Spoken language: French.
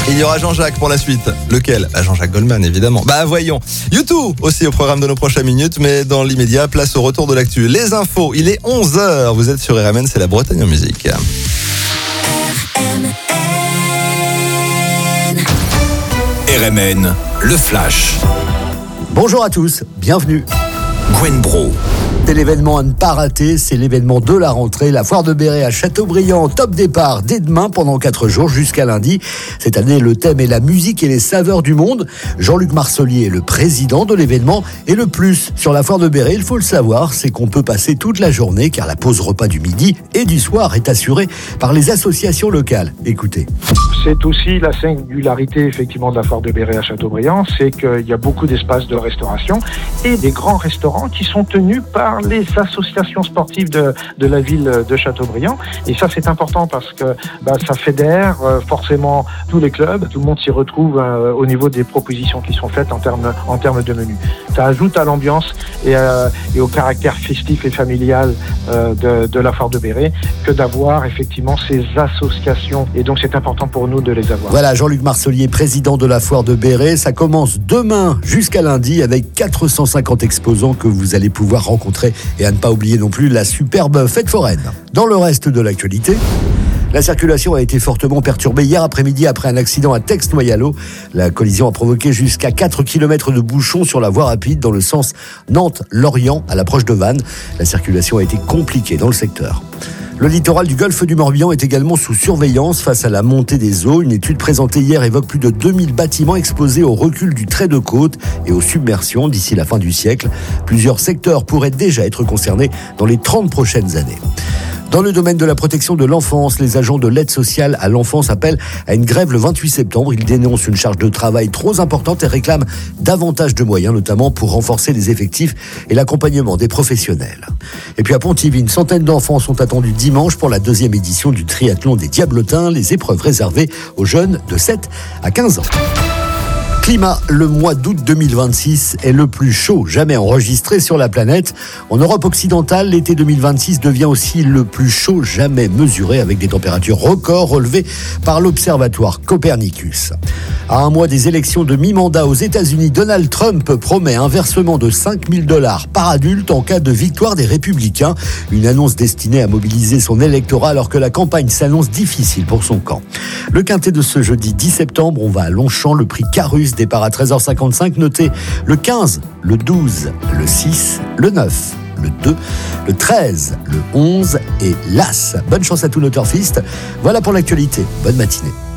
Il y aura Jean-Jacques pour la suite. Lequel ? Jean-Jacques Goldman, évidemment. Voyons. YouTube aussi au programme de nos prochaines minutes, mais dans l'immédiat, place au retour de l'actu. Les infos, il est 11h. Vous êtes sur RMN, c'est la Bretagne en musique. RMN, le Flash. Bonjour à tous, bienvenue. Gwen Bro. C'est l'événement à ne pas rater, c'est l'événement de la rentrée, la foire de Béret à Châteaubriand. Top départ dès demain pendant 4 jours jusqu'à lundi. Cette année, le thème est la musique et les saveurs du monde. Jean-Luc Marcelier est le président de l'événement. Et le plus sur la foire de Béret, il faut le savoir, c'est qu'on peut passer toute la journée car la pause repas du midi et du soir est assurée par les associations locales. Écoutez. C'est aussi la singularité effectivement de la foire de Béret à Châteaubriand, c'est qu'il y a beaucoup d'espaces de restauration et des grands restaurants qui sont tenus par les associations sportives de la ville de Châteaubriand. Et ça, c'est important parce que ça fédère forcément tous les clubs. Tout le monde s'y retrouve au niveau des propositions qui sont faites en termes de menus. Ça ajoute à l'ambiance et au caractère festif et familial de la foire de Béret que d'avoir effectivement ces associations. Et donc, c'est important pour nous de les avoir. Voilà, Jean-Luc Marcelier, président de la foire de Béret. Ça commence demain jusqu'à lundi avec 450 exposants que vous allez pouvoir rencontrer. Et à ne pas oublier non plus la superbe fête foraine. Dans le reste de l'actualité, la circulation a été fortement perturbée hier après-midi après un accident à Tex-Noyalo. La collision a provoqué jusqu'à 4 km de bouchons sur la voie rapide dans le sens Nantes-Lorient à l'approche de Vannes. La circulation a été compliquée dans le secteur. Le littoral du golfe du Morbihan est également sous surveillance face à la montée des eaux. Une étude présentée hier évoque plus de 2000 bâtiments exposés au recul du trait de côte et aux submersions d'ici la fin du siècle. Plusieurs secteurs pourraient déjà être concernés dans les 30 prochaines années. Dans le domaine de la protection de l'enfance, les agents de l'aide sociale à l'enfance appellent à une grève le 28 septembre. Ils dénoncent une charge de travail trop importante et réclament davantage de moyens, notamment pour renforcer les effectifs et l'accompagnement des professionnels. Et puis à Pontivy, une centaine d'enfants sont attendus dimanche pour la 2e édition du triathlon des Diablotins, les épreuves réservées aux jeunes de 7 à 15 ans. Climat, le mois d'août 2026 est le plus chaud jamais enregistré sur la planète. En Europe occidentale, l'été 2026 devient aussi le plus chaud jamais mesuré avec des températures records relevées par l'observatoire Copernicus. À un mois des élections de mi-mandat aux États-Unis, Donald Trump promet un versement de $5 000 par adulte en cas de victoire des Républicains. Une annonce destinée à mobiliser son électorat alors que la campagne s'annonce difficile pour son camp. Le quintet de ce jeudi 10 septembre, on va à Longchamp, le prix Carus, départ à 13h55, notez le 15, le 12, le 6, le 9, le 2, le 13, le 11 et l'As. Bonne chance à tous nos turfistes. Voilà pour l'actualité. Bonne matinée.